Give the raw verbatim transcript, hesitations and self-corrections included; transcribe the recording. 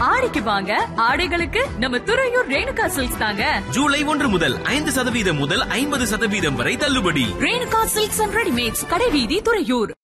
ஆடிக்கு வாங்க ஆடைகளுக்கு நம்ம துறையூர் ரேணுகா சில்க்ஸ் தாங்க. ஜூலை ஒன்று முதல் ஐந்து சதவீதம் முதல் ஐம்பது சதவீதம் வரை தள்ளுபடி. ரேணுகா சில்க்ஸ் அண்ட் ரெடிமேட்ஸ், கடைவீதி, துறையூர்.